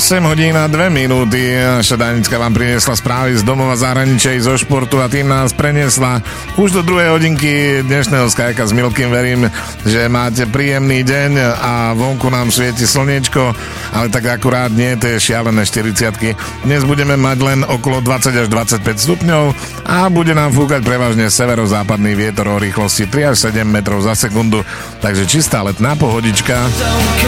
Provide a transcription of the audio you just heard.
8 hodín a 2 minúty. Naša Danicka vám priniesla správy z domova, zahraničia i zo športu a tým nás preniesla už do druhej hodinky dnešného Skyka s Milkým. Verím, že máte príjemný deň a vonku nám svieti slniečko, ale tak akurát nie tie šialené 40-ky. Dnes budeme mať len okolo 20 až 25 stupňov a bude nám fúkať prevažne severozápadný vietor o rýchlosti 3 až 7 metrov za sekundu, takže čistá letná pohodička.